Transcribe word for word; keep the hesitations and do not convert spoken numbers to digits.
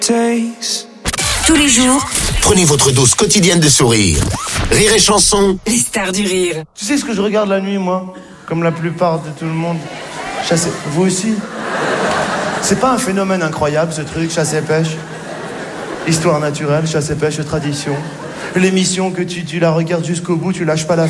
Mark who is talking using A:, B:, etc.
A: Tous les jours,
B: prenez votre dose quotidienne de sourire. Rire et chanson.
A: les stars du rire.
C: Tu sais ce que je regarde la nuit, moi? Comme la plupart de tout le monde. Chasse et... Vous aussi? C'est pas un phénomène incroyable, ce truc, chasse et pêche? Histoire naturelle, chasse et pêche, tradition. L'émission que tu, tu la regardes jusqu'au bout, tu lâches pas la